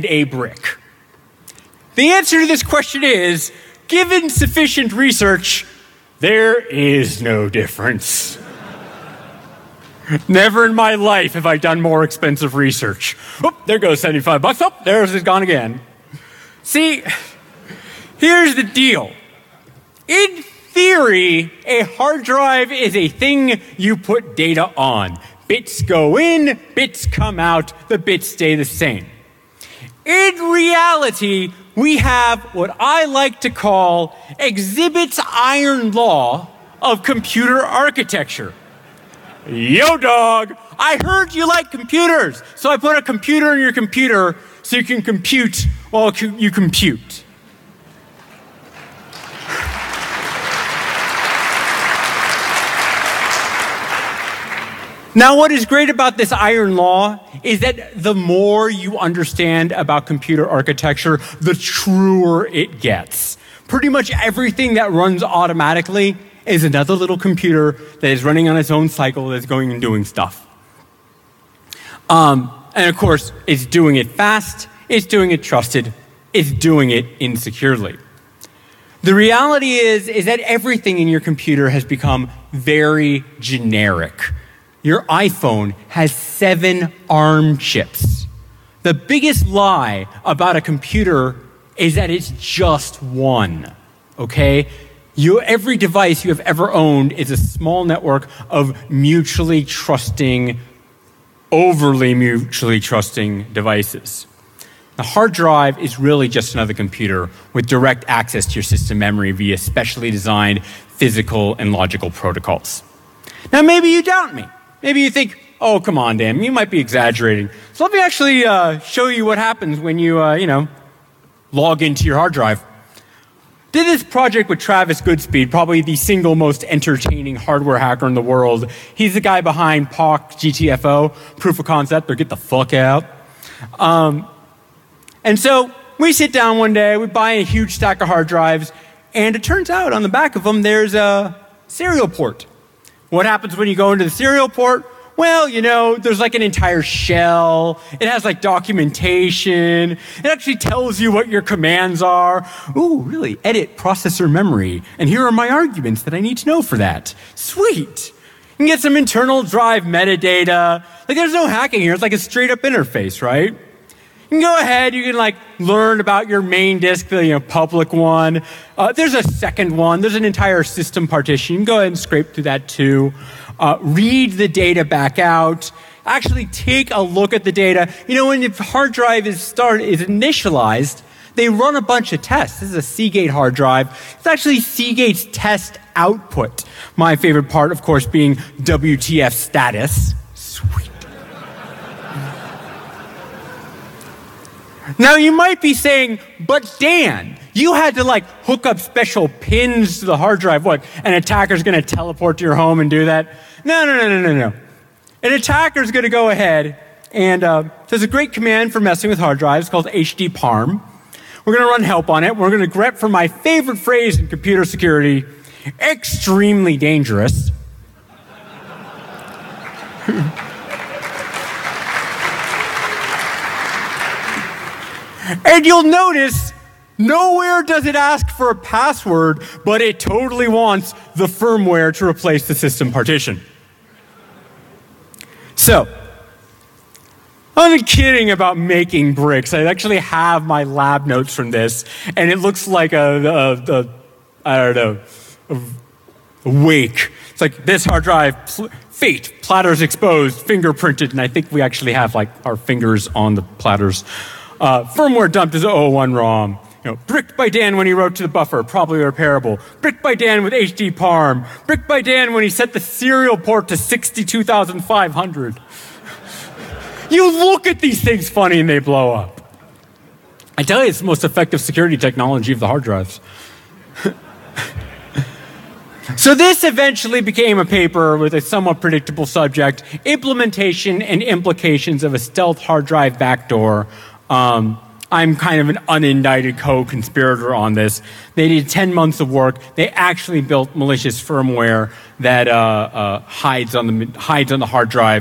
a brick? The answer to this question is, given sufficient research, there is no difference. Never in my life have I done more expensive research. Oh, there goes $75. Oh, there's it gone again. See, here's the deal. In theory, a hard drive is a thing you put data on. Bits go in, bits come out, the bits stay the same. In reality, we have what I like to call Exhibit's iron law of computer architecture. Yo, dog, I heard you like computers, so I put a computer in your computer so you can compute while you compute. Now, what is great about this iron law is that the more you understand about computer architecture, the truer it gets. Pretty much everything that runs automatically is another little computer that is running on its own cycle that's going and doing stuff. And of course, it's doing it fast, it's doing it trusted, it's doing it insecurely. The reality is that everything in your computer has become very generic. Your iPhone has 7 ARM chips. The biggest lie about a computer is that it's just one, okay? Every device you have ever owned is a small network of mutually trusting, overly mutually trusting devices. The hard drive is really just another computer with direct access to your system memory via specially designed physical and logical protocols. Now, maybe you doubt me. Maybe you think, oh, come on, Dan, you might be exaggerating. So let me actually show you what happens when you, log into your hard drive. Did this project with Travis Goodspeed, probably the single most entertaining hardware hacker in the world. He's the guy behind POC GTFO, proof of concept, or get the fuck out. And so we sit down one day, we buy a huge stack of hard drives, and it turns out on the back of them there's a serial port. What happens when you go into the serial port? Well, there's like an entire shell. It has like documentation. It actually tells you what your commands are. Ooh, really? Edit processor memory. And here are my arguments that I need to know for that. Sweet. You can get some internal drive metadata. Like there's no hacking here. It's like a straight up interface, right? You can go ahead, you can learn about your main disk, the public one. There's a second one, there's an entire system partition. You can go ahead and scrape through that too. Read the data back out. Actually take a look at the data. When the hard drive is initialized, they run a bunch of tests. This is a Seagate hard drive. It's actually Seagate's test output. My favorite part, of course, being WTF status. Sweet. Now, you might be saying, but Dan, you had to hook up special pins to the hard drive. What, an attacker's going to teleport to your home and do that? No. An attacker's going to go ahead and there's a great command for messing with hard drives called hdparm. We're going to run help on it. We're going to grep for my favorite phrase in computer security, extremely dangerous. And you'll notice nowhere does it ask for a password, but it totally wants the firmware to replace the system partition. So, I'm kidding about making bricks. I actually have my lab notes from this, and it looks like a wake. It's like this hard drive, fate, platters exposed, fingerprinted, and I think we actually have our fingers on the platters. Firmware dumped as 001 ROM. Bricked by Dan when he wrote to the buffer, probably repairable. Bricked by Dan with hdparm. Bricked by Dan when he set the serial port to 62,500. You look at these things funny and they blow up. I tell you, it's the most effective security technology of the hard drives. So this eventually became a paper with a somewhat predictable subject, implementation and implications of a stealth hard drive backdoor. I'm kind of an unindicted co-conspirator on this. They did 10 months of work. They actually built malicious firmware that hides on the hard drive.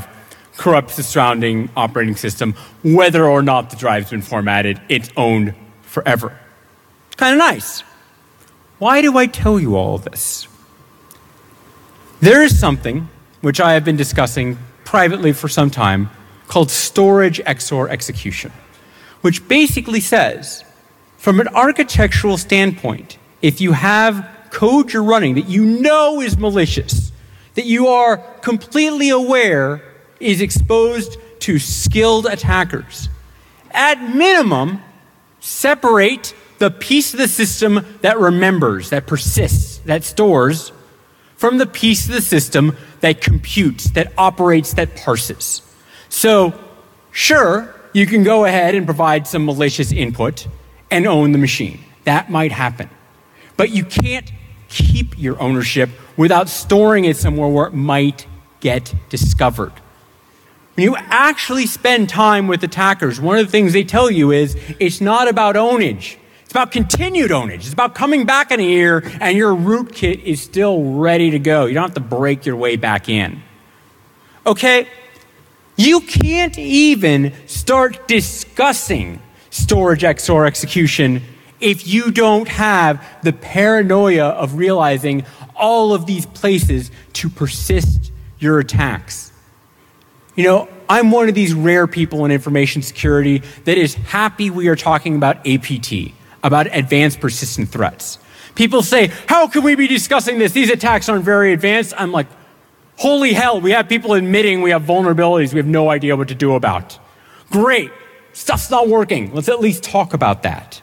corrupts the surrounding operating system. Whether or not the drive's been formatted, it's owned forever. It's kind of nice. Why do I tell you all this? There is something which I have been discussing privately for some time called storage XOR execution, which basically says, from an architectural standpoint, if you have code you're running that you know is malicious, that you are completely aware is exposed to skilled attackers, at minimum, separate the piece of the system that remembers, that persists, that stores, from the piece of the system that computes, that operates, that parses. So, sure, you can go ahead and provide some malicious input and own the machine. That might happen. But you can't keep your ownership without storing it somewhere where it might get discovered. When you actually spend time with attackers, one of the things they tell you is it's not about ownage. It's about continued ownage. It's about coming back in a year and your rootkit is still ready to go. You don't have to break your way back in. Okay? You can't even start discussing storage XOR execution if you don't have the paranoia of realizing all of these places to persist your attacks. You know, I'm one of these rare people in information security that is happy we are talking about APT, about advanced persistent threats. People say, how can we be discussing this? These attacks aren't very advanced. I'm like, holy hell, we have people admitting we have vulnerabilities we have no idea what to do about. Great, stuff's not working. Let's at least talk about that.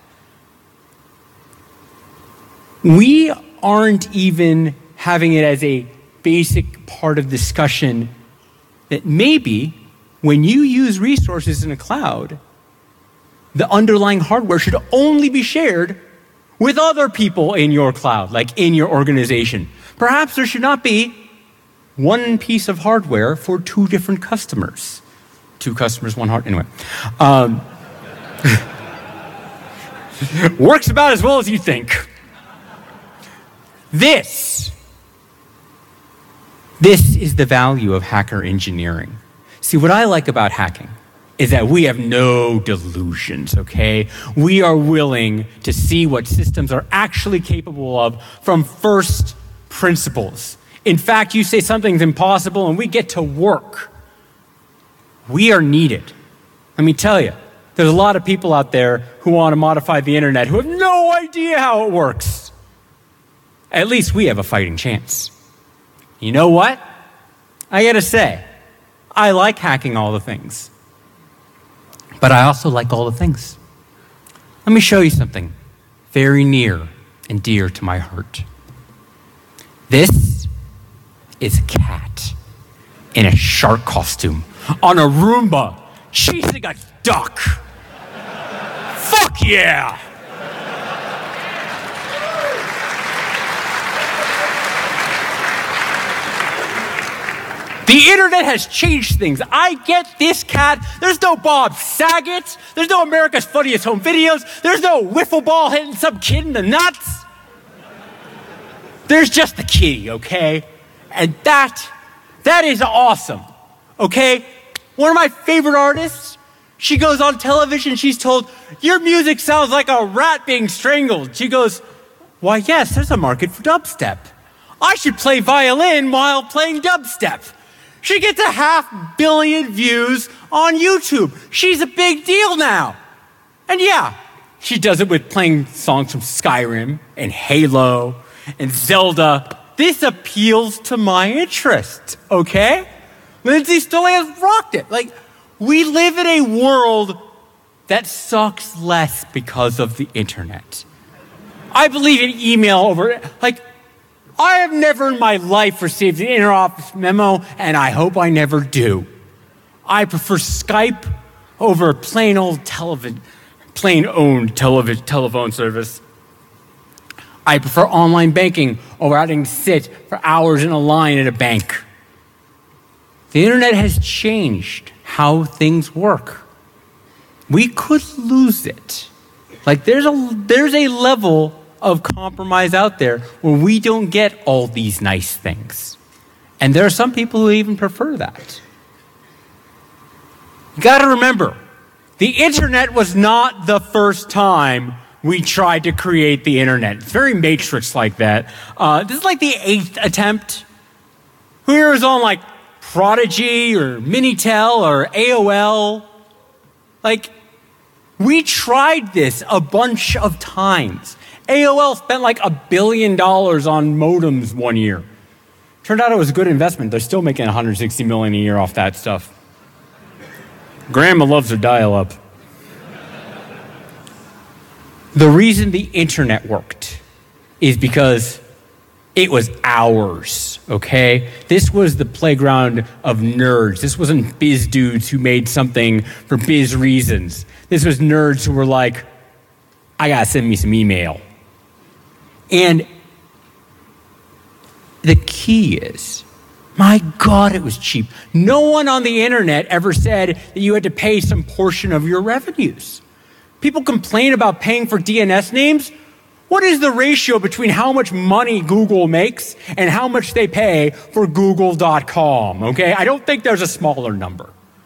We aren't even having it as a basic part of discussion that maybe when you use resources in a cloud, the underlying hardware should only be shared with other people in your cloud, like in your organization. Perhaps there should not be one piece of hardware for two different customers. Two customers, one hard, anyway. Works about as well as you think. This is the value of hacker engineering. See, what I like about hacking is that we have no delusions, okay? We are willing to see what systems are actually capable of from first principles. In fact, you say something's impossible and we get to work. We are needed. Let me tell you, there's a lot of people out there who want to modify the internet who have no idea how it works. At least we have a fighting chance. You know what? I gotta say, I like hacking all the things. But I also like all the things. Let me show you something very near and dear to my heart. This is a cat in a shark costume on a Roomba chasing a duck. Fuck yeah! The internet has changed things. I get this cat. There's no Bob Saget. There's no America's Funniest Home Videos. There's no wiffle ball hitting some kid in the nuts. There's just the kitty, okay? And that is awesome, okay? One of my favorite artists, she goes on television, she's told, your music sounds like a rat being strangled. She goes, why yes, there's a market for dubstep. I should play violin while playing dubstep. She gets 500 million views on YouTube. She's a big deal now. And yeah, she does it with playing songs from Skyrim and Halo and Zelda. This appeals to my interest, okay? Lindsay Stirling has rocked it. Like, we live in a world that sucks less because of the internet. I believe in email over, like, I have never in my life received an interoffice memo, and I hope I never do. I prefer Skype over plain old telephone service. I prefer online banking over having to sit for hours in a line at a bank. The internet has changed how things work. We could lose it. Like there's a level of compromise out there where we don't get all these nice things. And there are some people who even prefer that. You got to remember, the internet was not the first time we tried to create the internet. It's very Matrix like that. This is like the 8th attempt. Who here is on like Prodigy or Minitel or AOL? Like, we tried this a bunch of times. AOL spent like $1 billion on modems one year. Turned out it was a good investment. They're still making $160 million a year off that stuff. Grandma loves her dial-up. The reason the internet worked is because it was ours, okay? This was the playground of nerds. This wasn't biz dudes who made something for biz reasons. This was nerds who were like, I gotta send me some email. And the key is, my God, it was cheap. No one on the internet ever said that you had to pay some portion of your revenues. People complain about paying for DNS names. What is the ratio between how much money Google makes and how much they pay for Google.com, okay? I don't think there's a smaller number.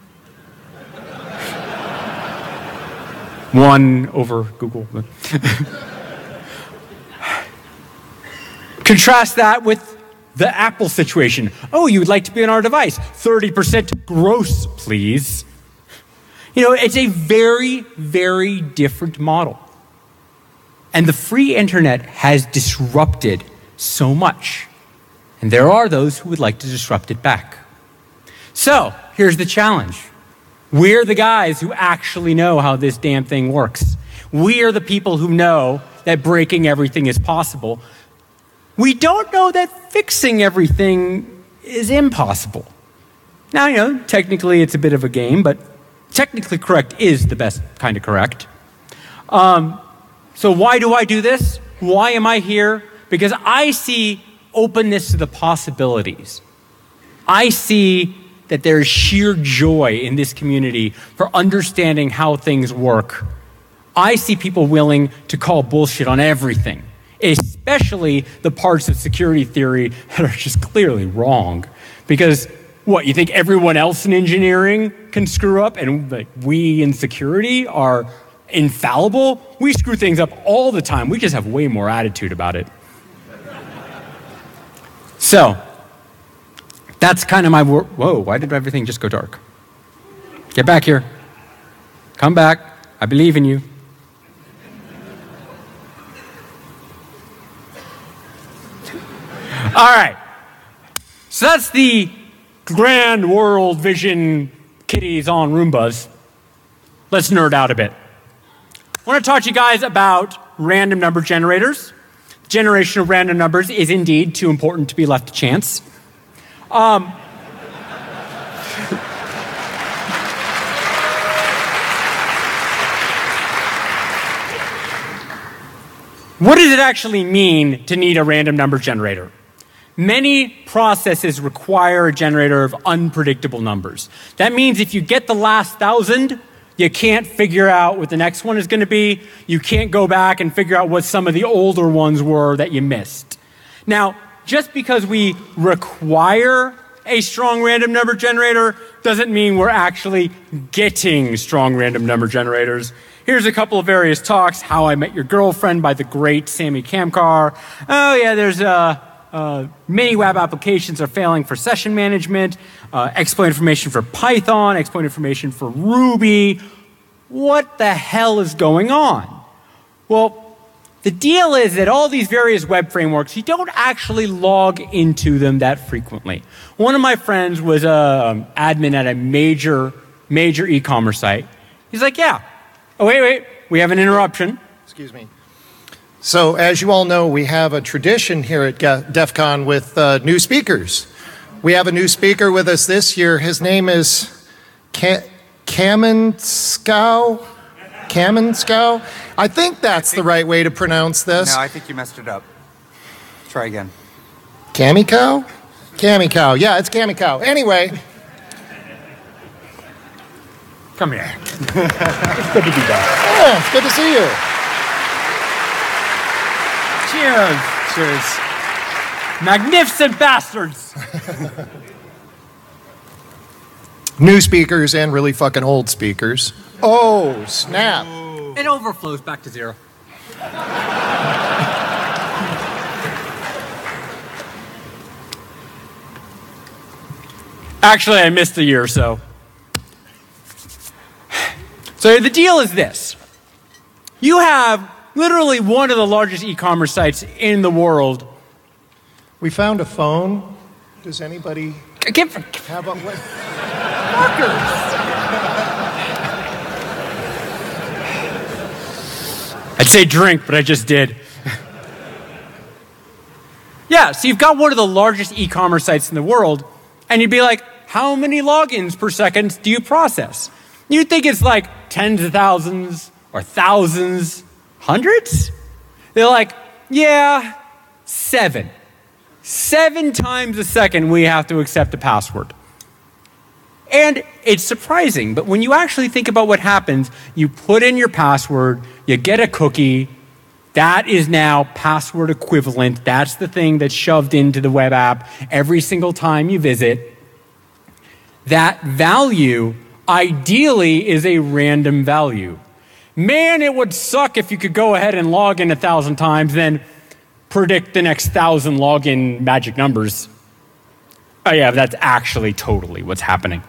1 over Google. Contrast that with the Apple situation. Oh, you would like to be on our device. 30% gross, please. You know, it's a very, very different model. And the free internet has disrupted so much. And there are those who would like to disrupt it back. So, here's the challenge. We're the guys who actually know how this damn thing works. We are the people who know that breaking everything is possible. We don't know that fixing everything is impossible. Now, you know, technically it's a bit of a game, but technically correct is the best kind of correct. So why do I do this? Why am I here? Because I see openness to the possibilities. I see that there's sheer joy in this community for understanding how things work. I see people willing to call bullshit on everything, especially the parts of security theory that are just clearly wrong. Because what, you think everyone else in engineering can screw up and like, we in security are infallible? We screw things up all the time. We just have way more attitude about it. So, that's kind of my work. Whoa, why did everything just go dark? Get back here. Come back. I believe in you. All right. So that's the grand world vision kitties on Roombas. Let's nerd out a bit. I want to talk to you guys about random number generators. Generation of random numbers is indeed too important to be left to chance. What does it actually mean to need a random number generator? Many processes require a generator of unpredictable numbers. That means if you get the last 1,000, you can't figure out what the next one is going to be. You can't go back and figure out what some of the older ones were that you missed. Now, just because we require a strong random number generator doesn't mean we're actually getting strong random number generators. Here's a couple of various talks. How I Met Your Girlfriend by the great Sammy Kamkar. Oh yeah, there's many web applications are failing for session management, exploit information for Python, exploit information for Ruby. What the hell is going on? Well, the deal is that all these various web frameworks, you don't actually log into them that frequently. One of my friends was an admin at a major e-commerce site. He's like, yeah. Oh, wait, we have an interruption. Excuse me. So, as you all know, we have a tradition here at DEF CON with new speakers. We have a new speaker with us this year. His name is Kamenskow. Kamenskow? I think that's the right way to pronounce this. No, I think you messed it up. Try again. Kamikow? Kamikow. Yeah, it's Kamikow. Anyway. Come here. It's good to be back. Yeah, it's good to see you. Cheers. Cheers. Magnificent bastards. new speakers and really fucking old speakers. Oh, snap. It overflows back to 0. Actually, I missed a year or so. So the deal is this. You have literally one of the largest e-commerce sites in the world. We found a phone. Does anybody have a... I'd say drink, but I just did. Yeah, so you've got one of the largest e-commerce sites in the world, and you'd be like, how many logins per second do you process? You'd think it's like tens of thousands or thousands, hundreds? They're like, yeah, 7. 7 times a second we have to accept a password. And it's surprising, but when you actually think about what happens, you put in your password, you get a cookie, that is now password equivalent. That's the thing that's shoved into the web app every single time you visit. That value ideally is a random value. Man, it would suck if you could go ahead and log in 1,000 times, then predict the next 1,000 login magic numbers. Oh yeah, that's actually totally what's happening.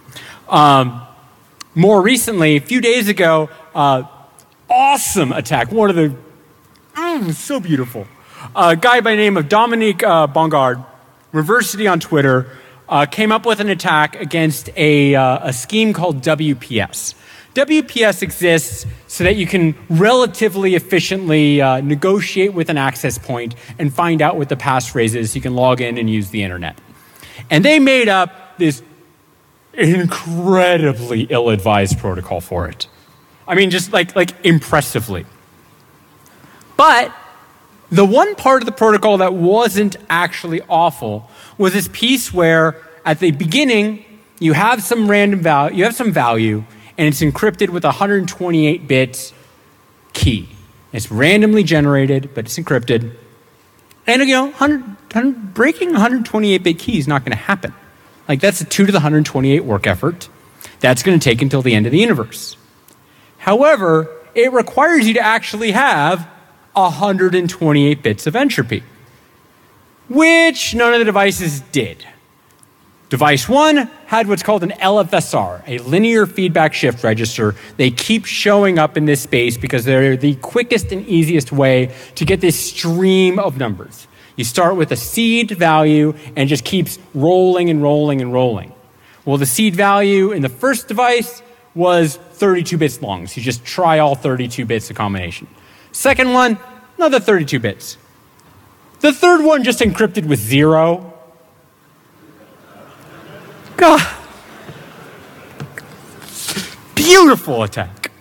More recently, a few days ago, awesome attack. One of the, so beautiful. A guy by the name of Dominique Bongard, Reversity on Twitter, came up with an attack against a scheme called WPS. WPS exists so that you can relatively efficiently negotiate with an access point and find out what the passphrase is so you can log in and use the internet. And they made up this incredibly ill-advised protocol for it. I mean, just like impressively. But the one part of the protocol that wasn't actually awful was this piece where at the beginning you have some random value, you have some value, and it's encrypted with a 128-bit key. It's randomly generated, but it's encrypted. And breaking 128-bit key is not going to happen. Like, that's a 2 to the 128 work effort. That's going to take until the end of the universe. However, it requires you to actually have 128 bits of entropy, which none of the devices did. Device 1 had what's called an LFSR, a linear feedback shift register. They keep showing up in this space because they're the quickest and easiest way to get this stream of numbers. You start with a seed value and just keeps rolling and rolling and rolling. Well, the seed value in the first device was 32 bits long, so you just try all 32 bits of combination. Second one, another 32 bits. The third one just encrypted with 0. God. Beautiful attack.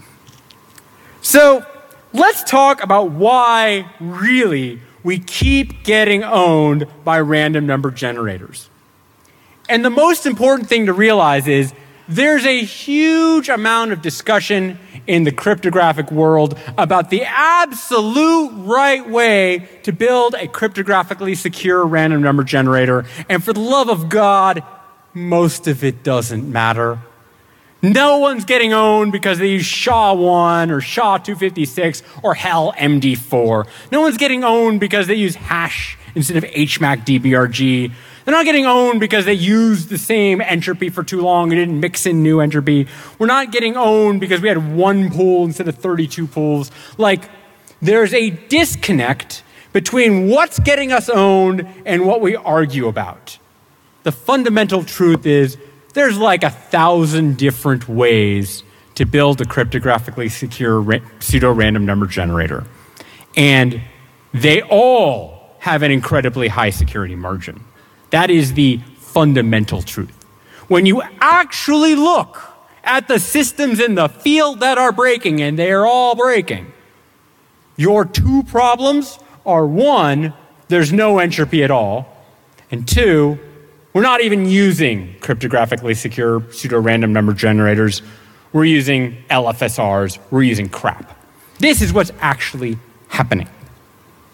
So let's talk about why really we keep getting owned by random number generators. And the most important thing to realize is there's a huge amount of discussion in the cryptographic world about the absolute right way to build a cryptographically secure random number generator. And for the love of God, most of it doesn't matter. No one's getting owned because they use SHA-1 or SHA-256 or hell, MD4. No one's getting owned because they use hash instead of HMAC DBRG. They're not getting owned because they used the same entropy for too long and didn't mix in new entropy. We're not getting owned because we had 1 pool instead of 32 pools. Like, there's a disconnect between what's getting us owned and what we argue about. The fundamental truth is there's like 1,000 different ways to build a cryptographically secure pseudo-random number generator. And they all have an incredibly high security margin. That is the fundamental truth. When you actually look at the systems in the field that are breaking, and they are all breaking, your 2 problems are 1, there's no entropy at all, and 2, we're not even using cryptographically secure pseudo-random number generators. We're using LFSRs. We're using crap. This is what's actually happening.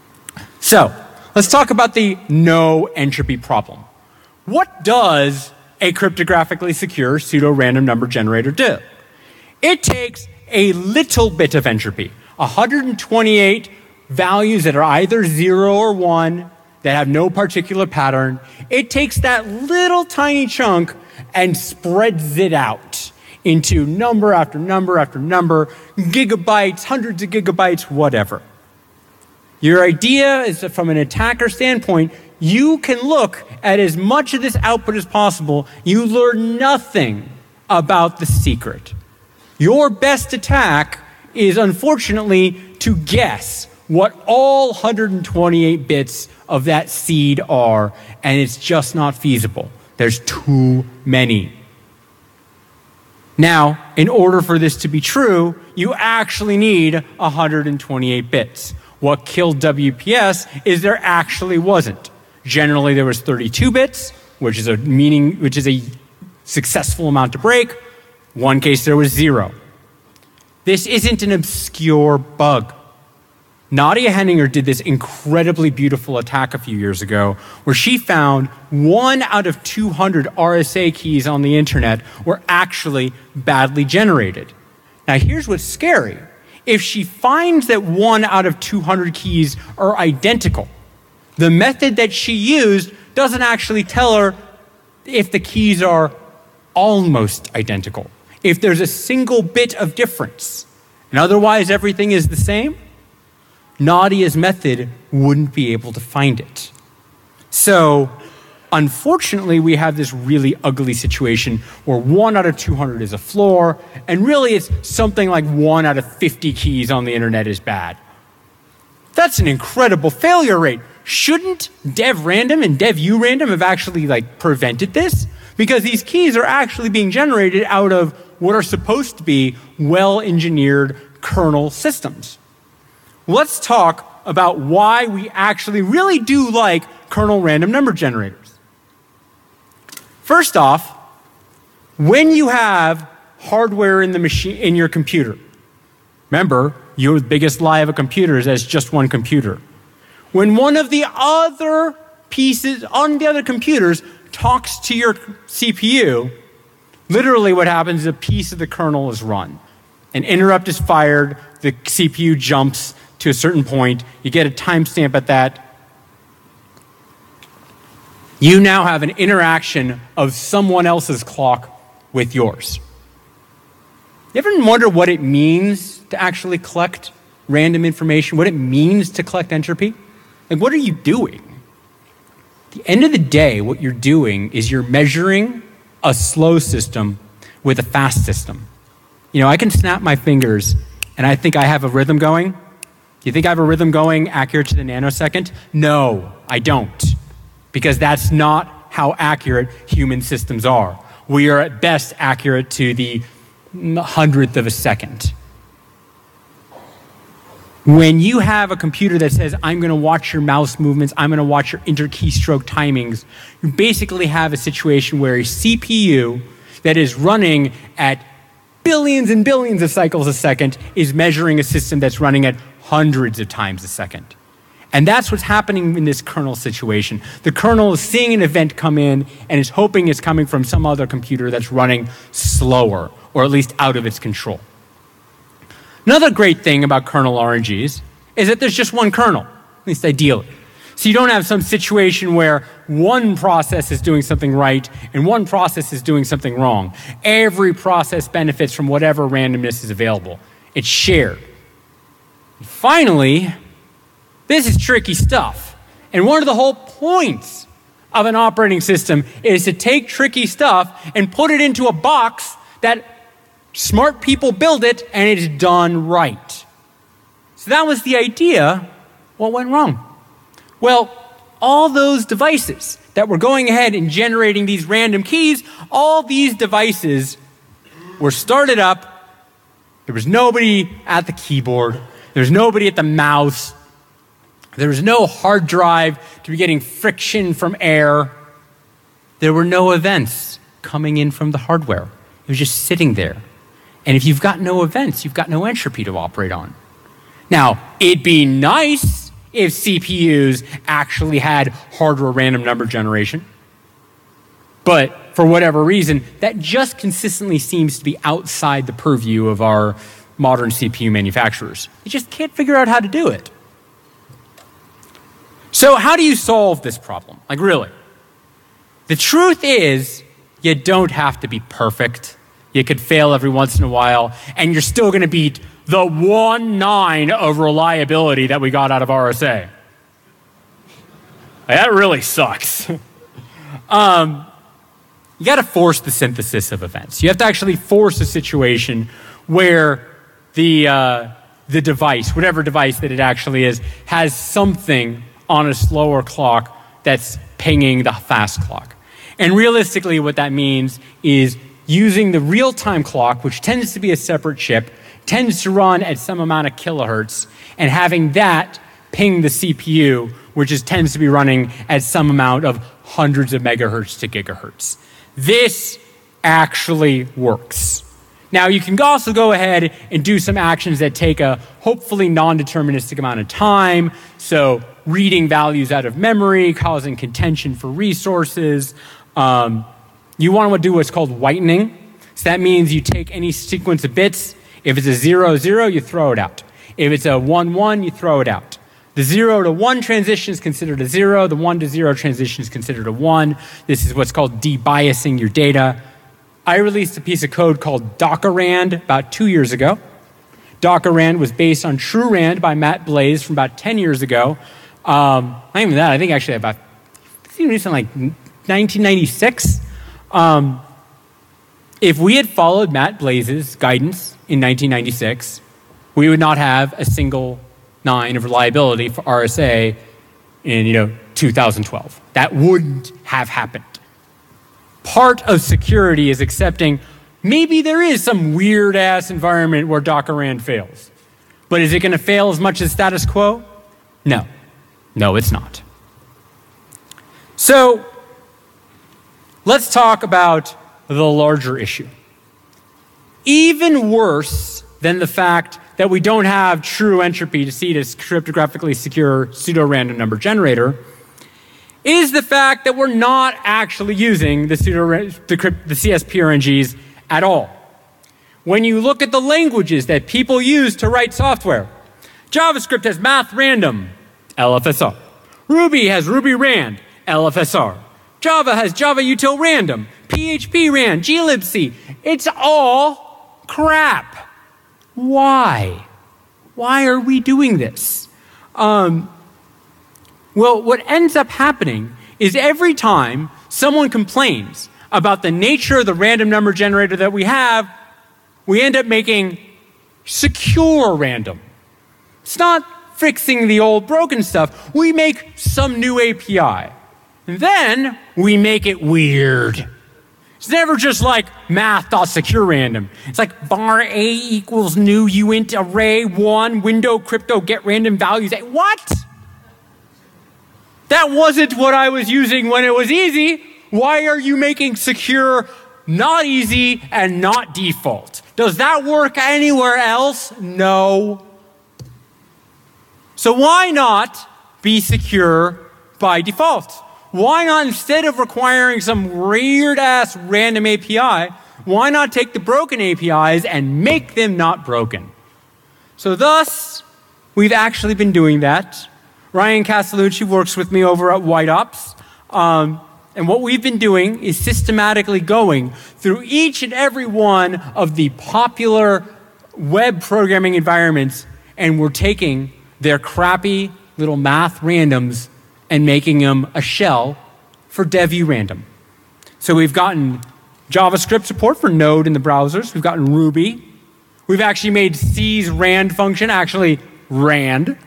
So let's talk about the no entropy problem. What does a cryptographically secure pseudo-random number generator do? It takes a little bit of entropy, 128 values that are either 0 or 1, that have no particular pattern. It takes that little tiny chunk and spreads it out into number after number after number, gigabytes, hundreds of gigabytes, whatever. Your idea is that from an attacker standpoint, you can look at as much of this output as possible. You learn nothing about the secret. Your best attack is, unfortunately, to guess what all 128 bits of that seed are, and it's just not feasible. There's too many. Now, in order for this to be true, you actually need 128 bits. What killed WPS is there actually wasn't. Generally, there was 32 bits, which is a successful amount to break. One case, there was 0. This isn't an obscure bug. Nadia Henninger did this incredibly beautiful attack a few years ago where she found 1 out of 200 RSA keys on the internet were actually badly generated. Now, here's what's scary. If she finds that 1 out of 200 keys are identical, the method that she used doesn't actually tell her if the keys are almost identical, if there's a single bit of difference, and otherwise everything is the same. Nadia's method wouldn't be able to find it. So, unfortunately, we have this really ugly situation where 1 out of 200 is a floor, and really it's something like 1 out of 50 keys on the internet is bad. That's an incredible failure rate. Shouldn't dev-random and dev-urandom have actually prevented this? Because these keys are actually being generated out of what are supposed to be well-engineered kernel systems. Let's talk about why we actually really do like kernel random number generators. First off, when you have hardware in the machine, in your computer, remember, your biggest lie of a computer is that it's just one computer. When one of the other pieces on the other computers talks to your CPU, literally what happens is a piece of the kernel is run. An interrupt is fired, the CPU jumps to a certain point, you get a timestamp at that. You now have an interaction of someone else's clock with yours. You ever wonder what it means to actually collect random information, what it means to collect entropy? What are you doing? At the end of the day, what you're doing is you're measuring a slow system with a fast system. I can snap my fingers and I think I have a rhythm going. Do you think I have a rhythm going accurate to the nanosecond? No, I don't. Because that's not how accurate human systems are. We are at best accurate to the 100th of a second. When you have a computer that says, I'm going to watch your mouse movements, I'm going to watch your inter-keystroke timings, you basically have a situation where a CPU that is running at billions and billions of cycles a second is measuring a system that's running at hundreds of times a second. And that's what's happening in this kernel situation. The kernel is seeing an event come in and is hoping it's coming from some other computer that's running slower, or at least out of its control. Another great thing about kernel RNGs is that there's just one kernel, at least ideally. So you don't have some situation where one process is doing something right and one process is doing something wrong. Every process benefits from whatever randomness is available. It's shared. And finally, this is tricky stuff. And one of the whole points of an operating system is to take tricky stuff and put it into a box that smart people build it and it's done right. So that was the idea. What went wrong? Well, all those devices that were going ahead and generating these random keys, all these devices were started up. There was nobody at the keyboard. There was nobody at the mouse. There was no hard drive to be getting friction from air. There were no events coming in from the hardware. It was just sitting there. And if you've got no events, you've got no entropy to operate on. Now, it'd be nice if CPUs actually had hardware random number generation. But for whatever reason, that just consistently seems to be outside the purview of our modern CPU manufacturers. They just can't figure out how to do it. So how do you solve this problem? Like, really? The truth is, you don't have to be perfect. You could fail every once in a while, and you're still going to beat the 1.9 of reliability that we got out of RSA. That really sucks. You got to force the synthesis of events. You have to actually force a situation where the device, whatever device that it actually is, has something on a slower clock that's pinging the fast clock. And realistically, what that means is using the real-time clock, which tends to be a separate chip, tends to run at some amount of kilohertz, and having that ping the CPU, which tends to be running at some amount of hundreds of megahertz to gigahertz. This actually works. Now, you can also go ahead and do some actions that take a hopefully non-deterministic amount of time, so reading values out of memory, causing contention for resources. You want to do what's called whitening. So that means you take any sequence of bits. If it's a 0, 0, you throw it out. If it's a 1, 1, you throw it out. The 0 to 1 transition is considered a 0. The 1 to 0 transition is considered a 1. This is what's called debiasing your data. I released a piece of code called Dockerand about 2 years ago. Dockerand was based on TrueRAND by Matt Blaze from about 10 years ago. Not even that, I think actually about, like 1996. If we had followed Matt Blaze's guidance in 1996, we would not have a single 9 of reliability for RSA in 2012. That wouldn't have happened. Part of security is accepting maybe there is some weird ass environment where Dockerand fails. But is it going to fail as much as status quo? No. No, it's not. So let's talk about the larger issue. Even worse than the fact that we don't have true entropy to see this cryptographically secure pseudo-random number generator is the fact that we're not actually using the CSPRNGs at all. When you look at the languages that people use to write software, JavaScript has math random, LFSR. Ruby has Ruby rand, LFSR. Java has Java util random, PHP rand, glibc. It's all crap. Why? Why are we doing this? Well, what ends up happening is every time someone complains about the nature of the random number generator that we have, we end up making secure random. It's not fixing the old broken stuff. We make some new API. And then we make it weird. It's never just like math.secure random. It's like var a equals new uint array 1 window crypto get random values. What? That wasn't what I was using when it was easy. Why are you making secure not easy and not default? Does that work anywhere else? No. So why not be secure by default? Why not, instead of requiring some weird-ass random API, why not take the broken APIs and make them not broken? So thus, we've actually been doing that. Ryan Castellucci works with me over at WhiteOps. And what we've been doing is systematically going through each and every one of the popular web programming environments, and we're taking their crappy little math randoms and making them a shell for dev-urandom. So we've gotten JavaScript support for Node in the browsers. We've gotten Ruby. We've actually made C's rand function actually rand.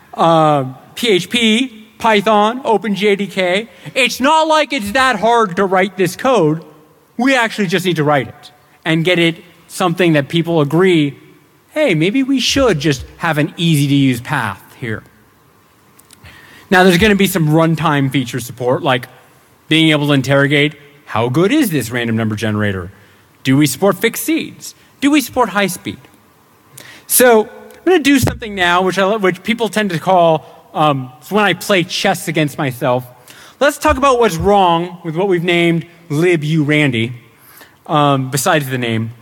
PHP, Python, OpenJDK. It's not like it's that hard to write this code. We actually just need to write it and get it something that people agree, hey, maybe we should just have an easy-to-use path here. Now, there's going to be some runtime feature support, like being able to interrogate, how good is this random number generator? Do we support fixed seeds? Do we support high speed? So I'm going to do something now, which people tend to call, it's when I play chess against myself. Let's talk about what's wrong with what we've named liburandy, besides the name.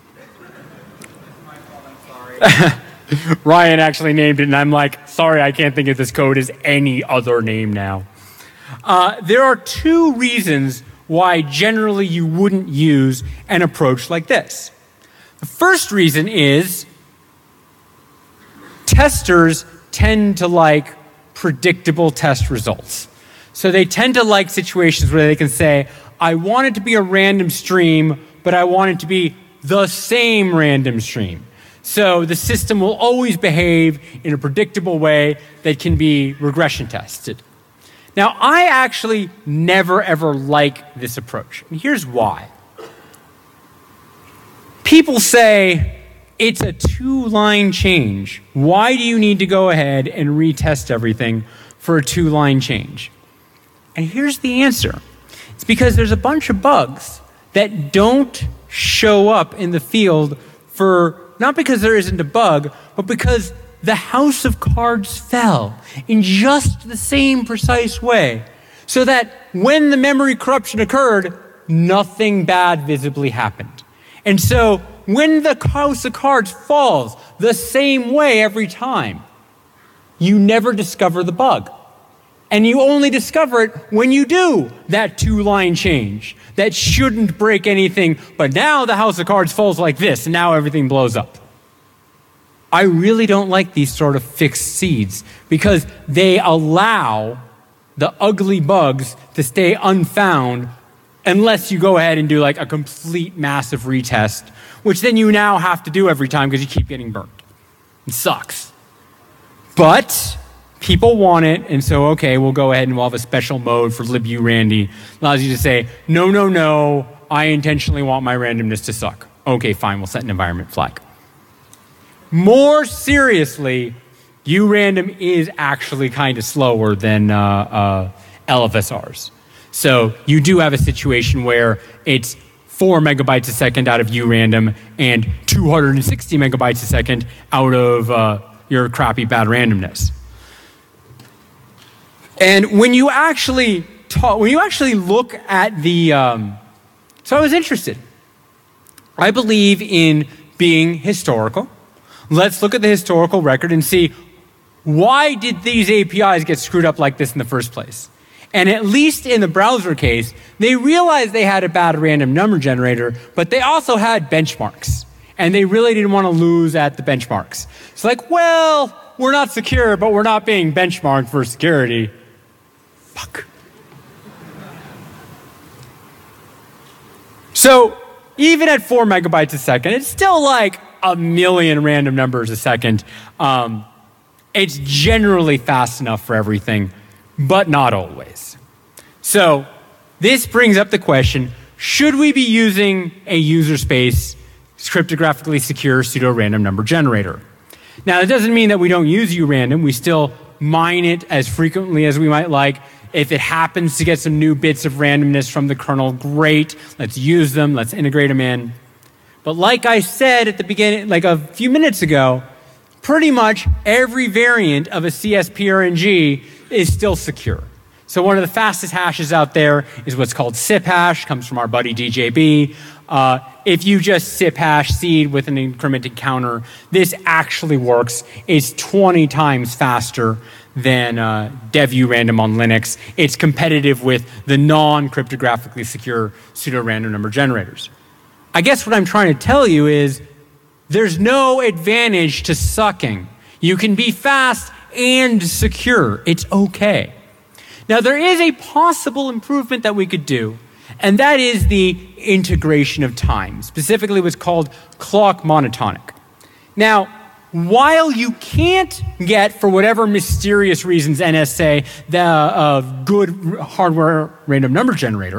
Ryan actually named it, and I'm like, sorry, I can't think of this code as any other name now. There are two reasons why generally you wouldn't use an approach like this. The first reason is testers tend to like predictable test results. So they tend to like situations where they can say, I want it to be a random stream, but I want it to be the same random stream. So the system will always behave in a predictable way that can be regression tested. Now, I actually never ever like this approach. And here's why. People say, it's a two-line change. Why do you need to go ahead and retest everything for a two-line change? And here's the answer. It's because there's a bunch of bugs that don't show up in the field for, not because there isn't a bug, but because the house of cards fell in just the same precise way, so that when the memory corruption occurred, nothing bad visibly happened. And so when the house of cards falls the same way every time, you never discover the bug. And you only discover it when you do that two-line change that shouldn't break anything, but now the house of cards falls like this, and now everything blows up. I really don't like these sort of fixed seeds because they allow the ugly bugs to stay unfound unless you go ahead and do like a complete massive retest, which then you now have to do every time because you keep getting burnt. It sucks. But people want it, and so, okay, we'll go ahead and we'll have a special mode for liburandy. Allows you to say, no, no, no, I intentionally want my randomness to suck. Okay, fine, we'll set an environment flag. More seriously, urandom is actually kind of slower than LFSRs. So you do have a situation where it's 4 megabytes a second out of urandom and 260 megabytes a second out of your crappy bad randomness. And when you actually look at the, so I was interested. I believe in being historical. Let's look at the historical record and see, why did these APIs get screwed up like this in the first place? And at least in the browser case, they realized they had a bad random number generator, but they also had benchmarks. And they really didn't want to lose at the benchmarks. It's like, well, we're not secure, but we're not being benchmarked for security. Fuck. So even at 4 megabytes a second, it's still like a million random numbers a second. It's generally fast enough for everything, but not always. So this brings up the question, should we be using a user space cryptographically secure pseudo-random number generator? Now, that doesn't mean that we don't use urandom. We still mine it as frequently as we might like. If it happens to get some new bits of randomness from the kernel, great. Let's use them. Let's integrate them in. But like I said at the beginning, like a few minutes ago, pretty much every variant of a CSPRNG is still secure. So one of the fastest hashes out there is what's called SIP hash, comes from our buddy DJB. If you just SIP hash seed with an incremented counter, this actually works. It's 20 times faster than dev-urandom on Linux. It's competitive with the non-cryptographically secure pseudo-random number generators. I guess what I'm trying to tell you is there's no advantage to sucking. You can be fast and secure. It's okay. Now, there is a possible improvement that we could do, and that is the integration of time, specifically what's called clock monotonic. Now, while you can't get, for whatever mysterious reasons NSA, the good hardware random number generator,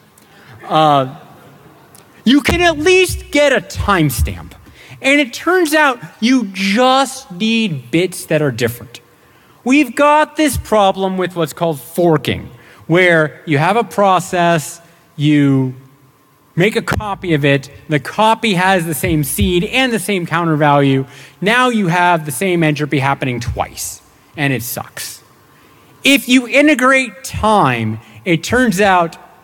you can at least get a timestamp. And it turns out you just need bits that are different. We've got this problem with what's called forking, where you have a process, you make a copy of it, the copy has the same seed and the same counter value. Now you have the same entropy happening twice, and it sucks. If you integrate time, it turns out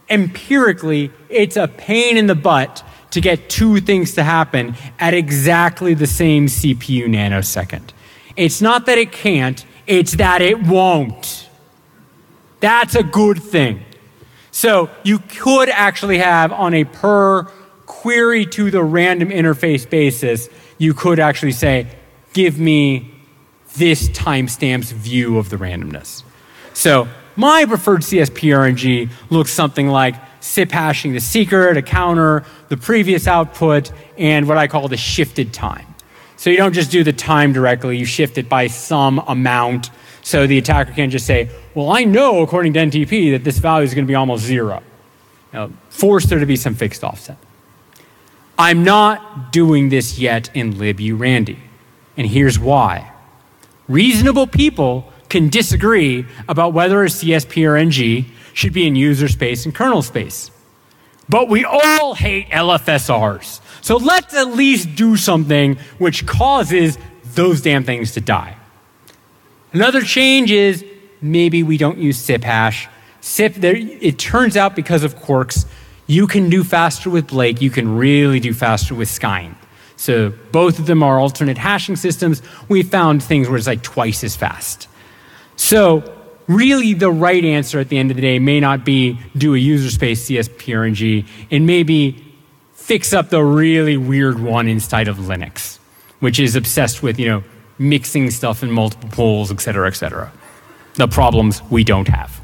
empirically, it's a pain in the butt to get two things to happen at exactly the same CPU nanosecond. It's not that it can't, it's that it won't. That's a good thing. So you could actually have, on a per query to the random interface basis, you could actually say, give me this timestamp's view of the randomness. So my preferred CSP-RNG looks something like SIP hashing the secret, a counter, the previous output, and what I call the shifted time. So you don't just do the time directly, you shift it by some amount. So the attacker can't just say, well, I know according to NTP that this value is going to be almost 0. Force there to be some fixed offset. I'm not doing this yet in liburandy. And here's why. Reasonable people can disagree about whether a CSP-RNG should be in user space and kernel space. But we all hate LFSRs. So let's at least do something which causes those damn things to die. Another change is maybe we don't use SIP hash. SIP, it turns out because of quirks, you can do faster with Blake, you can really do faster with Skyne. So both of them are alternate hashing systems. We found things where it's like twice as fast. So really the right answer at the end of the day may not be do a user space CSP-RNG, it may be fix up the really weird one inside of Linux, which is obsessed with, mixing stuff in multiple pools, et cetera, et cetera. The problems we don't have.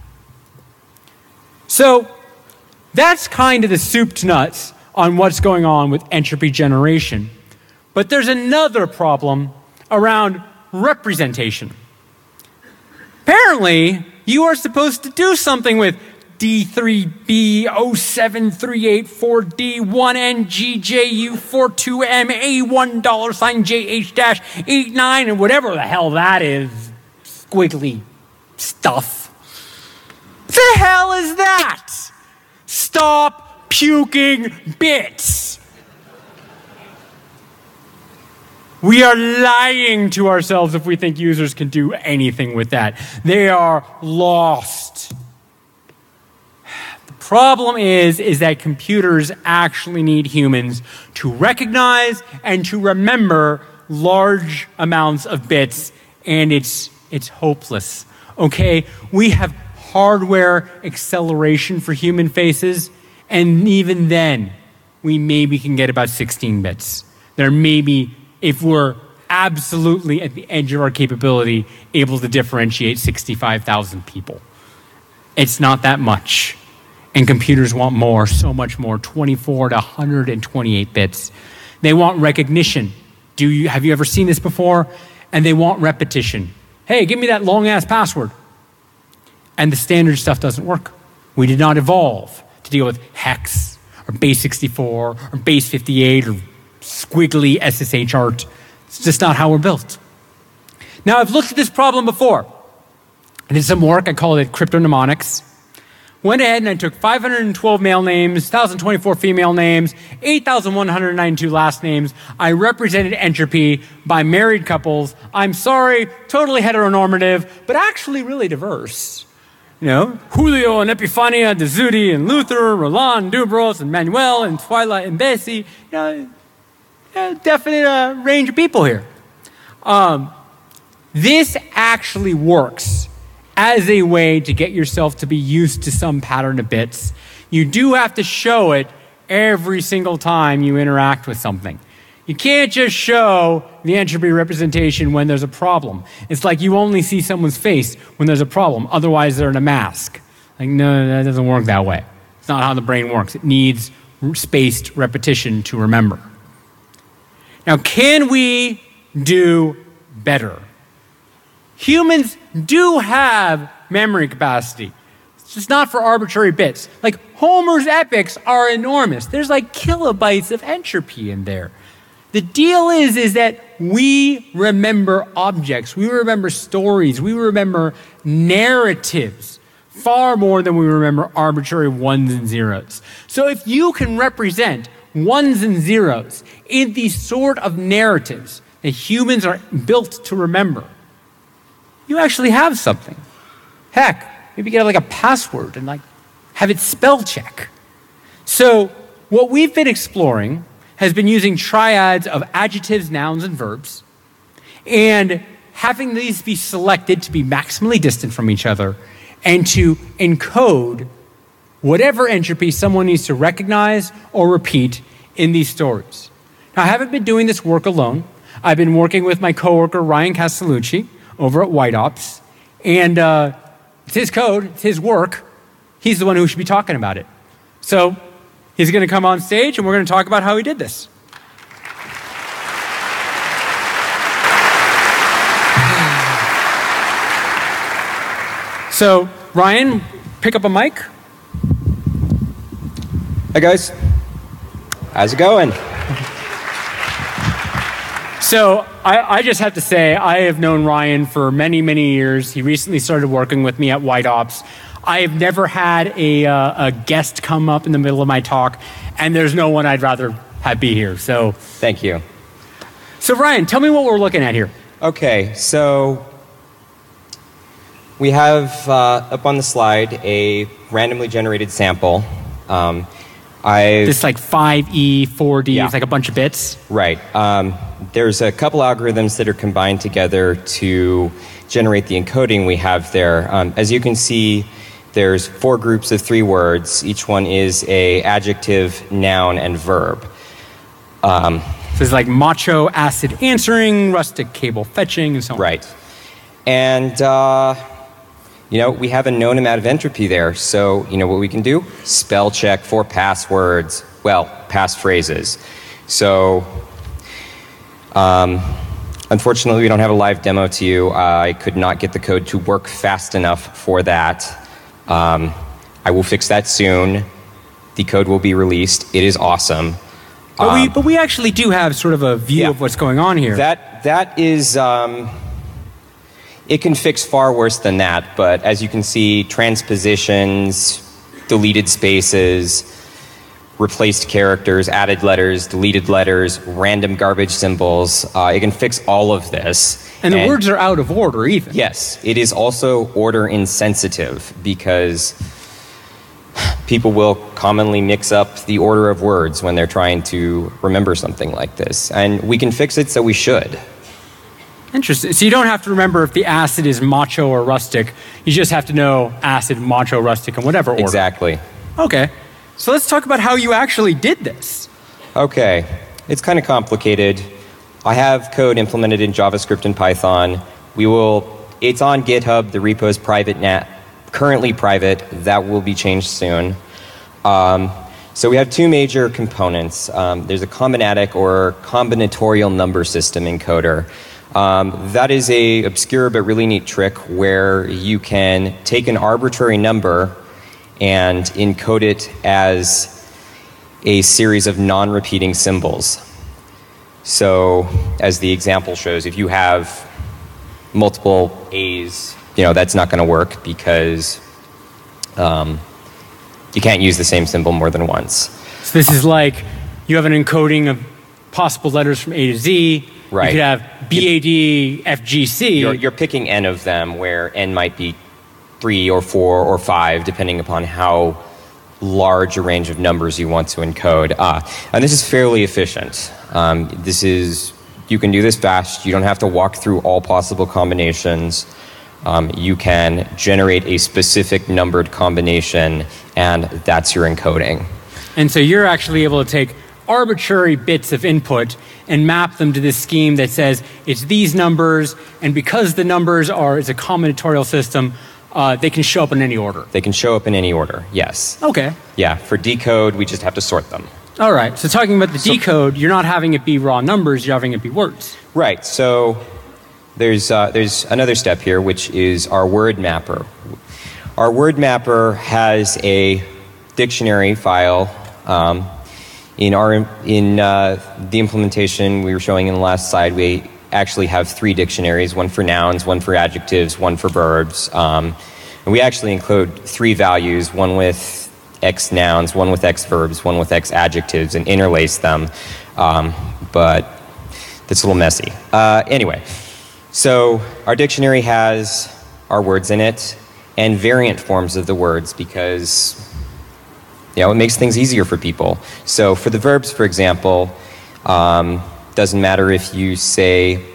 So that's kind of the soup to nuts on what's going on with entropy generation. But there's another problem around representation. Apparently, you are supposed to do something with D3B07384D1NGJU42MA1$JH-89 and whatever the hell that is, squiggly stuff. What the hell is that? Stop puking bits. We are lying to ourselves if we think users can do anything with that. They are lost. The problem is that computers actually need humans to recognize and to remember large amounts of bits, and it's hopeless. Okay, we have hardware acceleration for human faces, and even then, we maybe can get about 16 bits. There may be, if we're absolutely at the edge of our capability, able to differentiate 65,000 people. It's not that much. And computers want more, so much more, 24 to 128 bits. They want recognition. Have you ever seen this before? And they want repetition. Hey, give me that long-ass password. And the standard stuff doesn't work. We did not evolve to deal with hex, or base 64, or base 58, or squiggly SSH art. It's just not how we're built. Now, I've looked at this problem before. I did some work, I called it cryptonamonics. Went ahead and I took 512 male names, 1,024 female names, 8,192 last names. I represented entropy by married couples. I'm sorry, totally heteronormative, but actually really diverse. Julio and Epifania, Dezudi and Luther, Roland, Dubros and Manuel and Twyla and Bessie. Definite range of people here. This actually works as a way to get yourself to be used to some pattern of bits. You do have to show it every single time you interact with something. You can't just show the entropy representation when there's a problem. It's like you only see someone's face when there's a problem. Otherwise, they're in a mask. No, that doesn't work that way. It's not how the brain works. It needs spaced repetition to remember. Now, can we do better? Humans do have memory capacity. It's just not for arbitrary bits. Like Homer's epics are enormous. There's like kilobytes of entropy in there. The deal is that we remember objects, we remember stories, we remember narratives far more than we remember arbitrary ones and zeros. So if you can represent ones and zeros in these sort of narratives that humans are built to remember, you actually have something. Heck, maybe get like a password and like have it spell check. So what we've been exploring has been using triads of adjectives, nouns, and verbs, and having these be selected to be maximally distant from each other and to encode whatever entropy someone needs to recognize or repeat in these stories. Now, I haven't been doing this work alone. I've been working with my coworker, Ryan Castellucci, over at White Ops, and it's his code, it's his work. He's the one who should be talking about it. So he's going to come on stage, and we're going to talk about how he did this. So, Ryan, pick up a mic. Hey guys, how's it going? So I just have to say, I have known Ryan for many, many years. He recently started working with me at White Ops. I have never had a guest come up in the middle of my talk, and there's no one I'd rather have be here. So Thank you. So Ryan, tell me what we're looking at here. Okay, so we have up on the slide a randomly generated sample. This like 5E, 4D, Yeah. it's like a bunch of bits. Right. There's a couple algorithms that are combined together to generate the encoding we have there. As you can see, there's 4 groups of 3 words. Each one is a adjective, noun, and verb. So it's like macho acid answering, rustic cable fetching, and so on. Right. And, you know, we have a known amount of entropy there. So, you know what we can do? Spell check for passwords. Well, passphrases. So, unfortunately, we don't have a live demo to you. I could not get the code to work fast enough for that. I will fix that soon. The code will be released. It is awesome. But we actually do have sort of a view Yeah. of what's going on here. That is, it can fix far worse than that, but as you can see, transpositions, deleted spaces, replaced characters, added letters, deleted letters, random garbage symbols, it can fix all of this. And the words are out of order even. Yes, it is also order insensitive because people will commonly mix up the order of words when they're trying to remember something like this. And we can fix it, so we should. Interesting. So you don't have to remember if the acid is macho or rustic. You just have to know acid, macho, rustic, in whatever order. Exactly. Okay. So let's talk about how you actually did this. Okay, it's kind of complicated. I have code implemented in JavaScript and Python. It's on GitHub. The repo is private now, currently private. That will be changed soon. So we have 2 major components. There's a combinatic or combinatorial number system encoder. That is a obscure but really neat trick where you can take an arbitrary number and encode it as a series of non-repeating symbols. So, as the example shows, if you have multiple A's, you know, that's not going to work because you can't use the same symbol more than once. So this is like you have an encoding of possible letters from A to Z. Right. You could have BAD, FGC. You're picking n of them, where n might be 3 or 4 or 5, depending upon how large a range of numbers you want to encode. And this is fairly efficient. You can do this fast. You don't have to walk through all possible combinations. You can generate a specific numbered combination, and that's your encoding. And so you're actually able to take arbitrary bits of input and map them to this scheme that says it's these numbers, and because the numbers it's a combinatorial system, they can show up in any order. They can show up in any order, yes. Okay. Yeah, for decode, we just have to sort them. All right, so talking about the decode, you're not having it be raw numbers, you're having it be words. Right, so there's another step here, which is our word mapper. Our word mapper has a dictionary file. In the implementation we were showing in the last slide, we actually have 3 dictionaries, one for nouns, one for adjectives, one for verbs. And we actually include 3 values, one with X nouns, one with X verbs, one with X adjectives, and interlace them. But that's a little messy. Anyway, so our dictionary has our words in it and variant forms of the words because It makes things easier for people. So for the verbs, for example, doesn't matter if you say